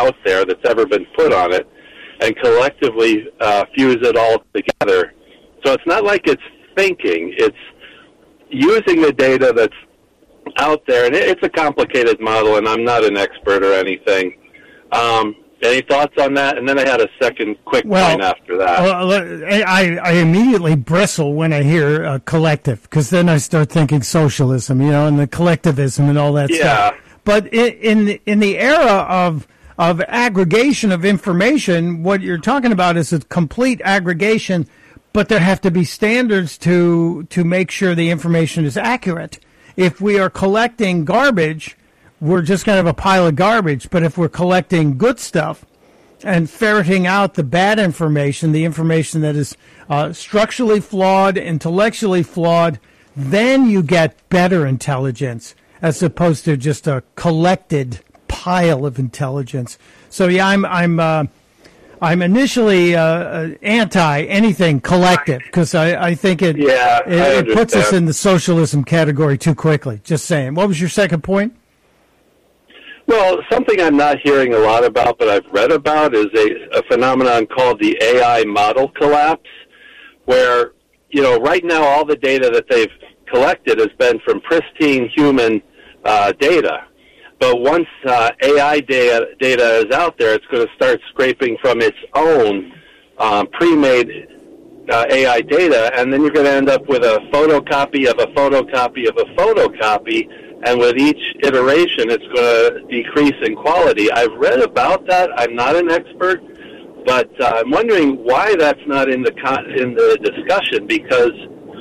out there that's ever been put on it, and collectively fuse it all together. So it's not like it's thinking. It's using the data that's out there, and it's a complicated model, and I'm not an expert or anything. Any thoughts on that? And then I had a second quick point after that. I immediately bristle when I hear collective, because then I start thinking socialism, and the collectivism and all that stuff. But in the era of aggregation of information, what you're talking about is a complete aggregation, but there have to be standards to make sure the information is accurate. If we are collecting garbage, we're just going to have a pile of garbage. But if we're collecting good stuff and ferreting out the bad information, the information that is structurally flawed, intellectually flawed, then you get better intelligence as opposed to just a collected pile of intelligence. So yeah, I'm initially anti anything collective, because I think it puts us in the socialism category too quickly. Just saying. What was your second point? Well, something I'm not hearing a lot about, but I've read about, is a phenomenon called the AI model collapse, where, right now all the data that they've collected has been from pristine human data. But once AI data is out there, it's going to start scraping from its own pre-made AI data, and then you're going to end up with a photocopy of a photocopy of a photocopy, and with each iteration, it's going to decrease in quality. I've read about that. I'm not an expert, but I'm wondering why that's not in the discussion, because,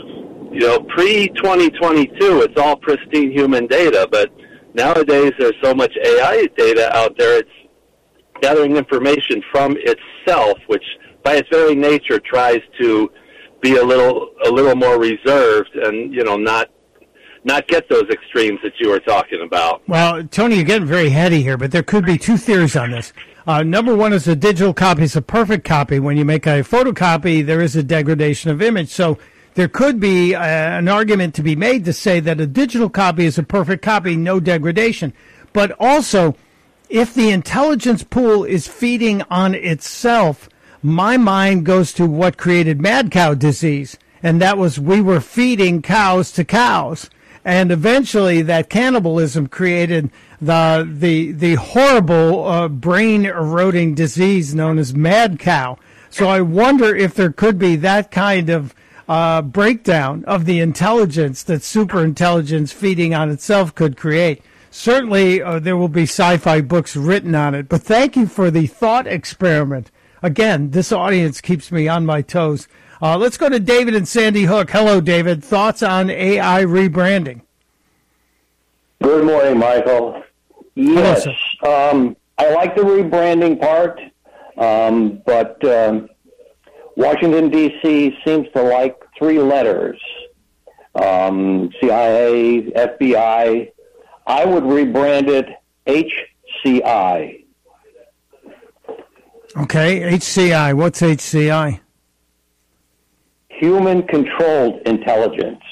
pre-2022, it's all pristine human data, but nowadays there's so much AI data out there, it's gathering information from itself, which by its very nature tries to be a little more reserved and, not get those extremes that you were talking about. Well, Tony, you're getting very heady here, but there could be two theories on this. Number one is a digital copy is a perfect copy. When you make a photocopy, there is a degradation of image. So there could be an argument to be made to say that a digital copy is a perfect copy, no degradation. But also, if the intelligence pool is feeding on itself, my mind goes to what created mad cow disease. And that was, we were feeding cows to cows. And eventually that cannibalism created the horrible brain-eroding disease known as mad cow. So I wonder if there could be that kind of breakdown of the intelligence that superintelligence feeding on itself could create. Certainly there will be sci-fi books written on it. But thank you for the thought experiment. Again, this audience keeps me on my toes. Let's go to David and Sandy Hook. Hello, David. Thoughts on AI rebranding? Good morning, Michael. Yes, hello, I like the rebranding part, but Washington, D.C. seems to like three letters, CIA, FBI. I would rebrand it HCI. Okay, HCI. What's HCI? Human-controlled intelligence.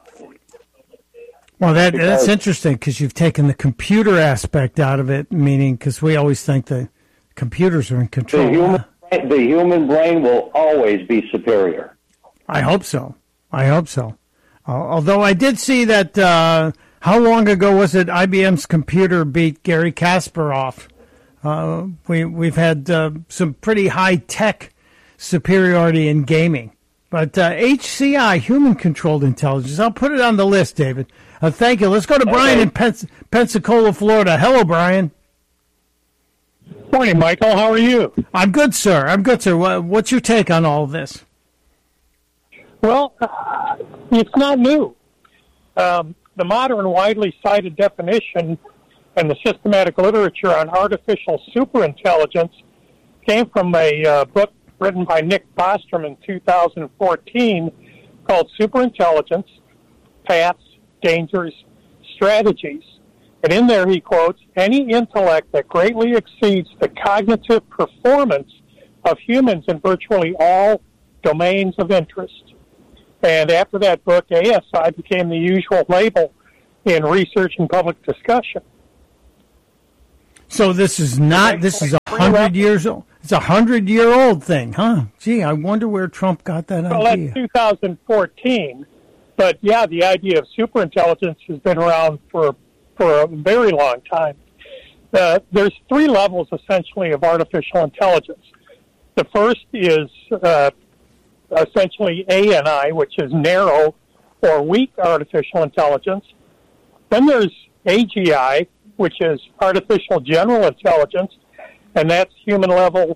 Well, that's interesting, because you've taken the computer aspect out of it, meaning, because we always think the computers are in control. The human brain will always be superior. I hope so. Although I did see that, how long ago was it IBM's computer beat Gary Kasparov? We've had some pretty high-tech superiority in gaming. But HCI, human-controlled intelligence, I'll put it on the list, David. Thank you. Let's go to Brian in Pensacola, Florida. Hello, Brian. Morning, Michael. How are you? I'm good, sir. What's your take on all of this? Well, it's not new. The modern, widely cited definition and the systematic literature on artificial superintelligence came from a book written by Nick Bostrom in 2014 called Superintelligence, Paths, Dangers, Strategies. And in there he quotes, any intellect that greatly exceeds the cognitive performance of humans in virtually all domains of interest. And after that book, ASI became the usual label in research and public discussion. So this is a 100 years old. It's a 100-year-old thing, huh? Gee, I wonder where Trump got that idea. Well, that's 2014. But, yeah, the idea of superintelligence has been around for a very long time. There's three levels, essentially, of artificial intelligence. The first is essentially ANI, which is narrow or weak artificial intelligence. Then there's AGI, which is artificial general intelligence, and that's human level.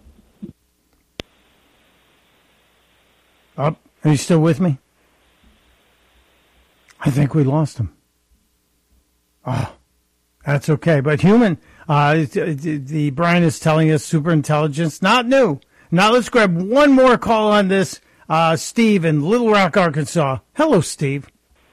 Are you still with me? I think we lost him. Oh, that's okay. But human, the Brian is telling us superintelligence, not new. Now let's grab one more call on this. Steve in Little Rock, Arkansas. Hello, Steve.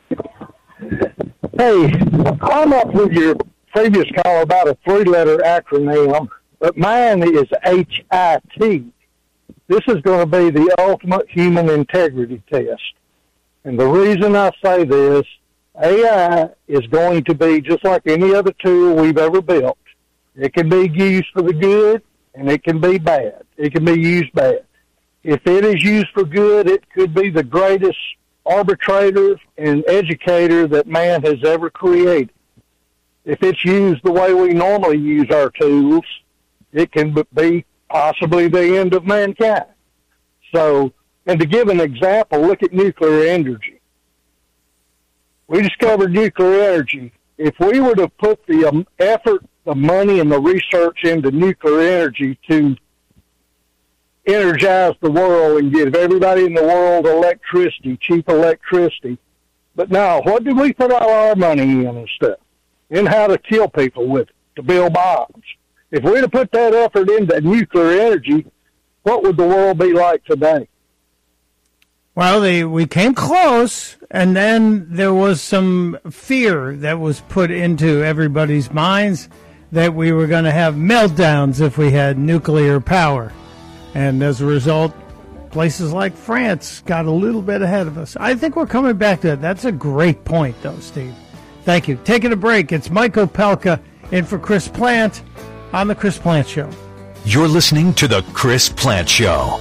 Hey, I'm up with your previous call about a three-letter acronym, but mine is HIT. This is going to be the ultimate human integrity test. And the reason I say this, AI is going to be just like any other tool we've ever built. It can be used for the good, and it can be bad. It can be used bad. If it is used for good, it could be the greatest arbitrator and educator that man has ever created. If it's used the way we normally use our tools, it can be possibly the end of mankind. So, and to give an example, look at nuclear energy. We discovered nuclear energy. If we were to put the effort, the money, and the research into nuclear energy to energize the world and give everybody in the world electricity, cheap electricity. But now, what do we put all our money in and stuff? In how to kill people with it, to build bombs. If we'd have put that effort into nuclear energy, what would the world be like today? Well, we came close, and then there was some fear that was put into everybody's minds that we were going to have meltdowns if we had nuclear power. And as a result, places like France got a little bit ahead of us. I think we're coming back to that. That's a great point, though, Steve. Thank you. Taking a break. It's Mike Opelka in for Chris Plant on The Chris Plant Show. You're listening to The Chris Plant Show.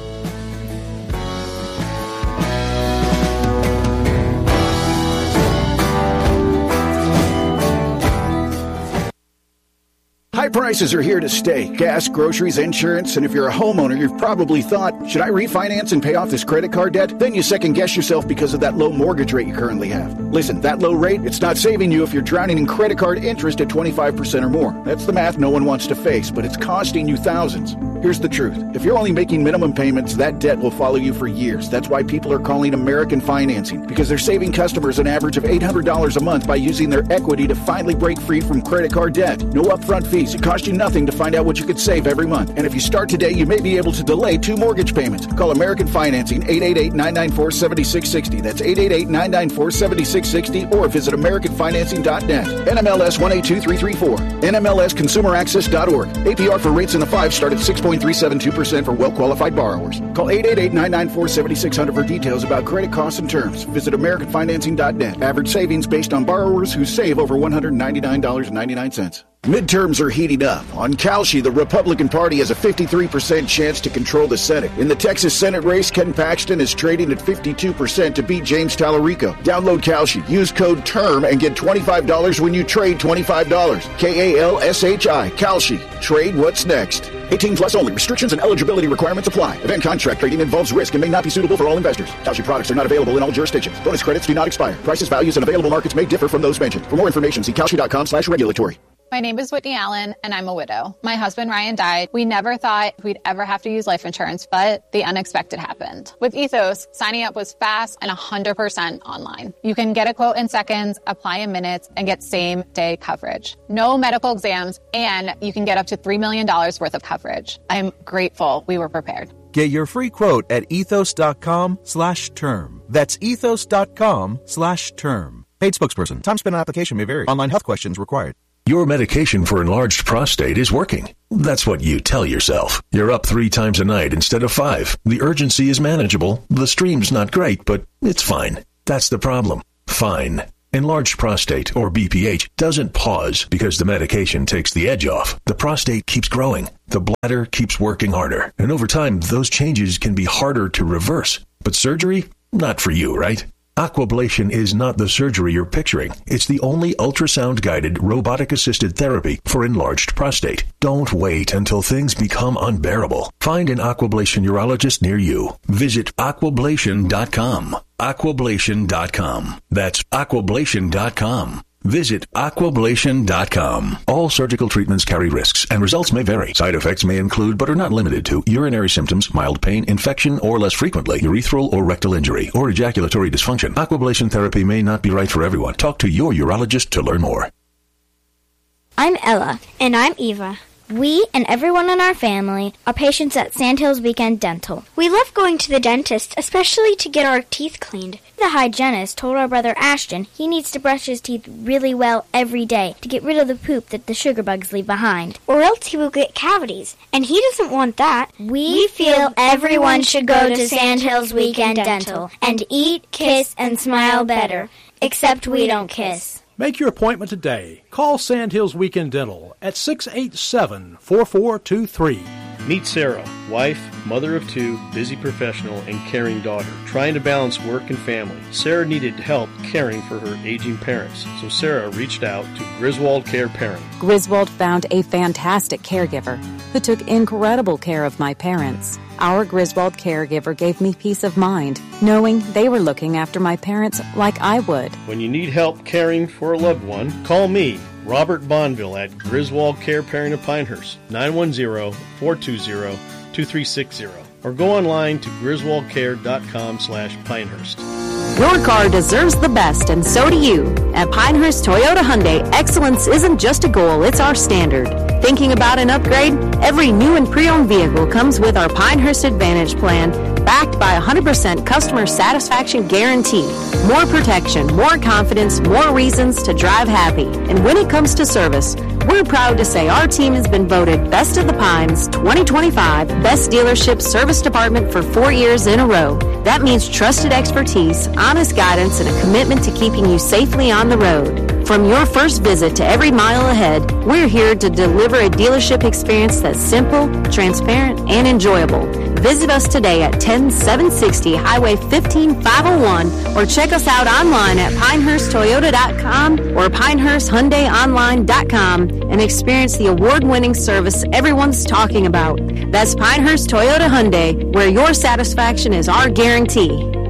High prices are here to stay. Gas, groceries, insurance, and if you're a homeowner, you've probably thought, should I refinance and pay off this credit card debt? Then you second guess yourself because of that low mortgage rate you currently have. Listen, that low rate, it's not saving you if you're drowning in credit card interest at 25% or more. That's the math no one wants to face, but it's costing you thousands. Here's the truth. If you're only making minimum payments, that debt will follow you for years. That's why people are calling American Financing, because they're saving customers an average of $800 a month by using their equity to finally break free from credit card debt. No upfront fees. It costs you nothing to find out what you could save every month. And if you start today, you may be able to delay 2 mortgage payments. Call American Financing, 888-994-7660. That's 888-994-7660, or visit AmericanFinancing.net. NMLS 182334. NMLSConsumerAccess.org. APR for rates in the 5 start at 6.372% for well-qualified borrowers. Call 888-994-7600 for details about credit costs and terms. Visit AmericanFinancing.net. Average savings based on borrowers who save over $199.99. Midterms are heating up. On Kalshi, the Republican Party has a 53% chance to control the Senate. In the Texas Senate race, Ken Paxton is trading at 52% to beat James Tallarico. Download Kalshi. Use code TERM and get $25 when you trade $25. Kalshi. Kalshi. Trade what's next. 18 plus only. Restrictions and eligibility requirements apply. Event contract trading involves risk and may not be suitable for all investors. Kalshi products are not available in all jurisdictions. Bonus credits do not expire. Prices, values, and available markets may differ from those mentioned. For more information, see Kalshi.com/regulatory. My name is Whitney Allen, and I'm a widow. My husband, Ryan, died. We never thought we'd ever have to use life insurance, but the unexpected happened. With Ethos, signing up was fast and 100% online. You can get a quote in seconds, apply in minutes, and get same-day coverage. No medical exams, and you can get up to $3 million worth of coverage. I'm grateful we were prepared. Get your free quote at ethos.com/term. That's ethos.com/term. Paid spokesperson. Time spent on application may vary. Online health questions required. Your medication for enlarged prostate is working. That's what you tell yourself. You're up 3 times a night instead of 5. The urgency is manageable. The stream's not great, but it's fine. That's the problem. Fine. Enlarged prostate, or BPH, doesn't pause because the medication takes the edge off. The prostate keeps growing. The bladder keeps working harder. And over time, those changes can be harder to reverse. But surgery? Not for you, right? Aquablation is not the surgery you're picturing. It's the only ultrasound-guided, robotic-assisted therapy for enlarged prostate. Don't wait until things become unbearable. Find an Aquablation urologist near you. Visit aquablation.com. Aquablation.com. That's aquablation.com. Visit aquablation.com. All surgical treatments carry risks, and results may vary. Side effects may include, but are not limited to, urinary symptoms, mild pain, infection, or less frequently, urethral or rectal injury, or ejaculatory dysfunction. Aquablation therapy may not be right for everyone. Talk to your urologist to learn more. I'm Ella. And I'm Eva. We and everyone in our family are patients at Sandhills Weekend Dental. We love going to the dentist, especially to get our teeth cleaned. The hygienist told our brother Ashton he needs to brush his teeth really well every day to get rid of the poop that the sugar bugs leave behind. Or else he will get cavities, and he doesn't want that. We feel everyone should go to Sandhills Weekend Dental and eat, kiss, and smile better. Except we don't kiss. Make your appointment today. Call Sandhills Weekend Dental at 687-4423. Meet Sarah, wife, mother of two, busy professional, and caring daughter, trying to balance work and family. Sarah needed help caring for her aging parents, so Sarah reached out to Griswold Care Parent. Griswold found a fantastic caregiver who took incredible care of my parents. Our Griswold caregiver gave me peace of mind, knowing they were looking after my parents like I would. When you need help caring for a loved one, call me, Robert Bonville, at Griswold Care Parent of Pinehurst, 910-420-2360, or go online to griswoldcare.com/Pinehurst. Your car deserves the best, and so do you. At Pinehurst Toyota Hyundai, excellence isn't just a goal, it's our standard. Thinking about an upgrade? Every new and pre-owned vehicle comes with our Pinehurst Advantage plan, backed by 100% customer satisfaction guarantee. More protection, more confidence, more reasons to drive happy. And when it comes to service, we're proud to say our team has been voted Best of the Pines 2025 Best Dealership Service Department for 4 years in a row. That means trusted expertise, honest guidance, and a commitment to keeping you safely on the road. From your first visit to every mile ahead, we're here to deliver a dealership experience that's simple, transparent, and enjoyable. Visit us today at 10760 Highway 15501 or check us out online at pinehursttoyota.com or pinehursthyundaiονline.com and experience the award-winning service everyone's talking about. That's Pinehurst Toyota Hyundai, where your satisfaction is our guarantee.